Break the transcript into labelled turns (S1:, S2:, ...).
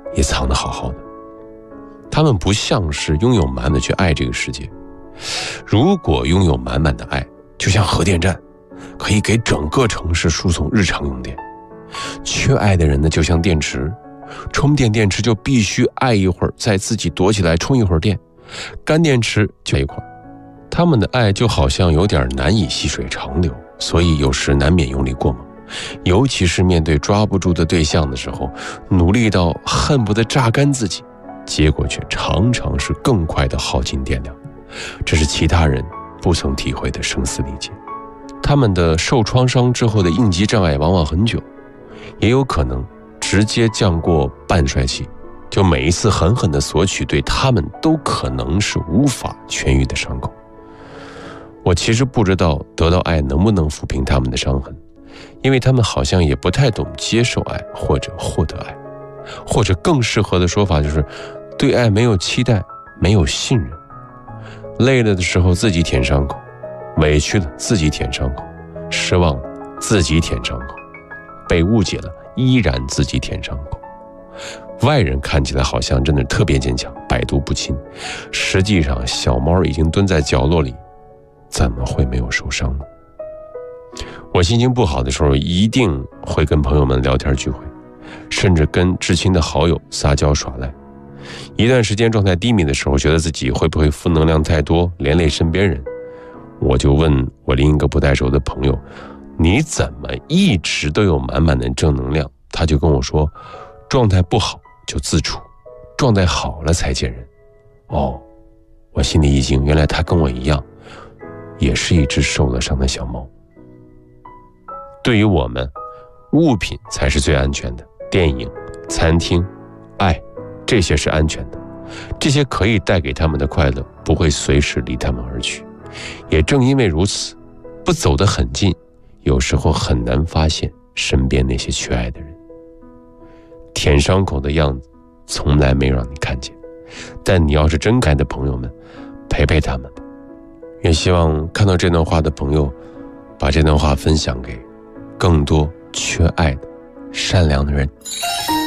S1: 也藏得好好的。他们不像是拥有满满去爱这个世界。如果拥有满满的爱，就像核电站，可以给整个城市输送日常用电。缺爱的人呢，就像电池，充电池就必须爱一会儿，再自己躲起来充一会儿电。干电池就在一块儿，他们的爱就好像有点难以细水长流，所以有时难免用力过猛。尤其是面对抓不住的对象的时候，努力到恨不得榨干自己，结果却常常是更快的耗尽电量。这是其他人不曾体会的声嘶力竭。他们的受创伤之后的应激障碍往往很久，也有可能直接降过半衰期，就每一次狠狠的索取，对他们都可能是无法痊愈的伤口。我其实不知道得到爱能不能抚平他们的伤痕，因为他们好像也不太懂接受爱或者获得爱，或者更适合的说法就是对爱没有期待，没有信任。累了的时候自己舔伤口，委屈了自己舔伤口，失望了自己舔伤口，被误解了依然自己舔伤口。外人看起来好像真的特别坚强，百毒不侵，实际上小猫已经蹲在角落里，怎么会没有受伤呢？我心情不好的时候，一定会跟朋友们聊天聚会，甚至跟至亲的好友撒娇耍赖。一段时间状态低迷的时候，觉得自己会不会负能量太多，连累身边人，我就问我另一个不太熟的朋友，你怎么一直都有满满的正能量？他就跟我说，状态不好就自处，状态好了才见人。哦，我心里一惊，原来他跟我一样，也是一只受了伤的小猫。对于我们，物品才是最安全的，电影、餐厅、爱，这些是安全的，这些可以带给他们的快乐不会随时离他们而去。也正因为如此，不走得很近，有时候很难发现身边那些缺爱的人。舔伤口的样子从来没让你看见，但你要是真爱的朋友们，陪陪他们吧。也希望看到这段话的朋友，把这段话分享给更多缺爱的善良的人。